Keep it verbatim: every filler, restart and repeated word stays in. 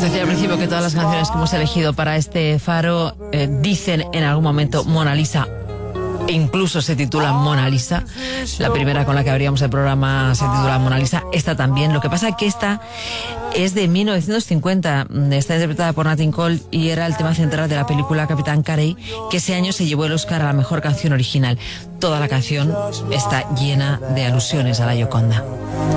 decía al principio que todas las canciones que hemos elegido para este faro eh, dicen en algún momento Mona Lisa, e incluso se titula Mona Lisa. La primera con la que abríamos el programa se titula Mona Lisa, esta también. Lo que pasa es que esta es de mil novecientos cincuenta, está interpretada por Nat King Cole y era el tema central de la película Capitán Carey, que ese año se llevó el Oscar a la mejor canción original. Toda la canción está llena de alusiones a la Gioconda.